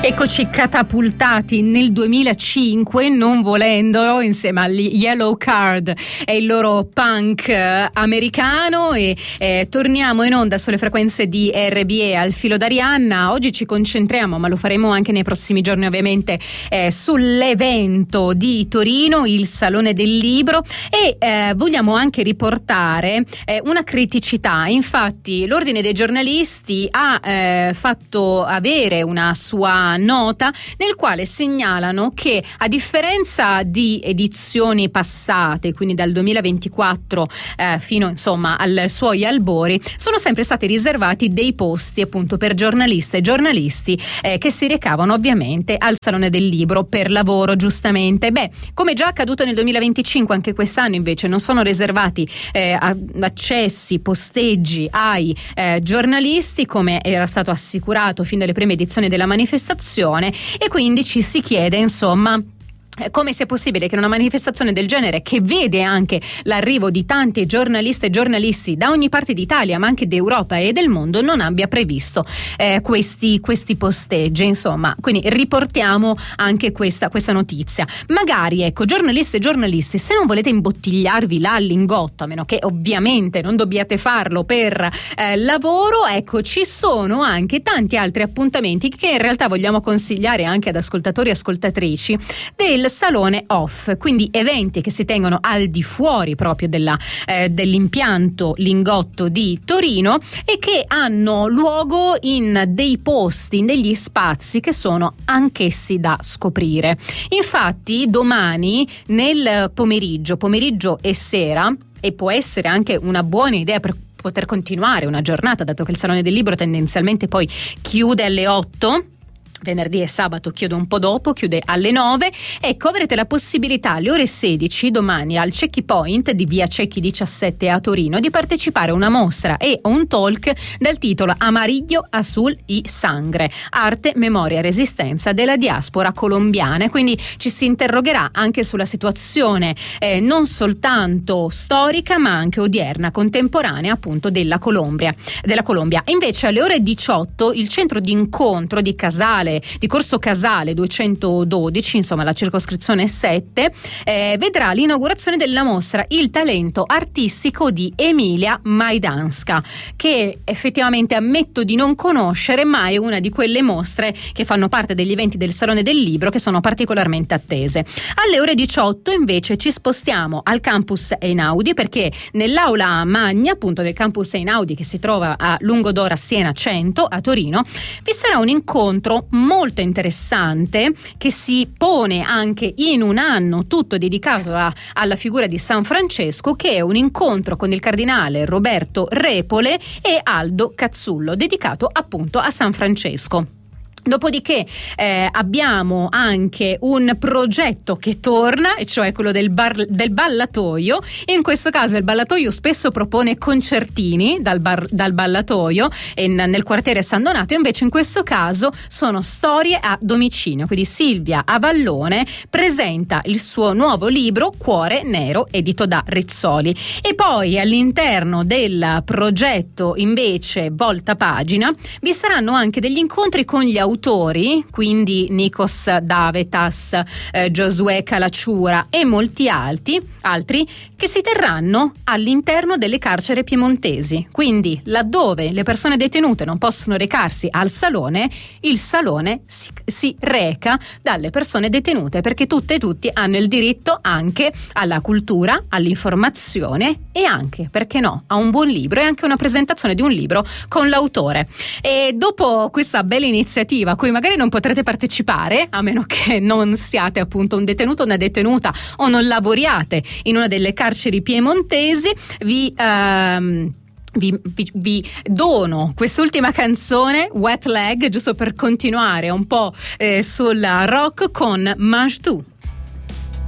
Eccoci catapultati nel 2005, non volendolo, insieme agli Yellow Card e il loro punk americano, e torniamo in onda sulle frequenze di RBE al filo d'Arianna. Oggi ci concentriamo, ma lo faremo anche nei prossimi giorni ovviamente, sull'evento di Torino, il Salone del Libro, e vogliamo anche riportare una criticità. Infatti l'Ordine dei giornalisti ha fatto avere una sua nota nel quale segnalano che, a differenza di edizioni passate, quindi dal 2024 fino insomma ai suoi albori, sono sempre stati riservati dei posti appunto per giornaliste e giornalisti che si recavano ovviamente al Salone del Libro per lavoro, giustamente. Come già accaduto nel 2025, anche quest'anno invece non sono riservati accessi, posteggi ai giornalisti, come era stato assicurato fin dalle prime edizioni della manifestazione, e quindi ci si chiede insomma come sia possibile che in una manifestazione del genere, che vede anche l'arrivo di tanti giornaliste e giornalisti da ogni parte d'Italia ma anche d'Europa e del mondo, non abbia previsto questi posteggi. Insomma, quindi riportiamo anche questa notizia. Magari, ecco, giornaliste e giornalisti, se non volete imbottigliarvi là al lingotto, a meno che ovviamente non dobbiate farlo per lavoro, ecco, ci sono anche tanti altri appuntamenti che in realtà vogliamo consigliare anche ad ascoltatori e ascoltatrici del Salone Off, quindi eventi che si tengono al di fuori proprio dell'impianto Lingotto di Torino e che hanno luogo in dei posti, in degli spazi che sono anch'essi da scoprire. Infatti domani nel pomeriggio e sera, e può essere anche una buona idea per poter continuare una giornata, dato che il Salone del Libro tendenzialmente poi chiude alle 8, venerdì e sabato chiude un po' dopo, chiude alle 9. Ecco, avrete la possibilità alle ore 16 domani al Cecchi Point di via Cecchi 17 a Torino di partecipare a una mostra e un talk dal titolo Amarillo Azul y Sangre, arte, memoria e resistenza della diaspora colombiana. Quindi ci si interrogherà anche sulla situazione non soltanto storica ma anche odierna, contemporanea appunto della Colombia. Invece alle ore 18 il centro di incontro di Corso Casale 212, insomma la circoscrizione 7, vedrà l'inaugurazione della mostra Il talento artistico di Emilia Majdanska, che effettivamente ammetto di non conoscere, ma è una di quelle mostre che fanno parte degli eventi del Salone del Libro che sono particolarmente attese. Alle ore 18 invece ci spostiamo al campus Einaudi, perché nell'aula magna appunto del campus Einaudi, che si trova a Lungodora Siena 100 a Torino, vi sarà un incontro molto interessante che si pone anche in un anno tutto dedicato alla figura di San Francesco, che è un incontro con il cardinale Roberto Repole e Aldo Cazzullo, dedicato appunto a San Francesco. Dopodiché abbiamo anche un progetto che torna, e cioè quello del ballatoio. In questo caso il ballatoio spesso propone concertini dal ballatoio nel quartiere San Donato, invece in questo caso sono storie a domicilio. Quindi Silvia Avallone presenta il suo nuovo libro Cuore Nero, edito da Rizzoli. E poi all'interno del progetto invece Volta Pagina vi saranno anche degli incontri con gli autori, quindi Nikos Davetas, Giosuè Calacciura e molti altri che si terranno all'interno delle carceri piemontesi. Quindi laddove le persone detenute non possono recarsi al salone, il salone si reca dalle persone detenute, perché tutte e tutti hanno il diritto anche alla cultura, all'informazione e anche, perché no, a un buon libro e anche una presentazione di un libro con l'autore. E dopo questa bella iniziativa a cui magari non potrete partecipare, a meno che non siate appunto un detenuto o una detenuta o non lavoriate in una delle carceri piemontesi, vi dono quest'ultima canzone, Wet Leg, giusto per continuare un po' sul rock con Majdou.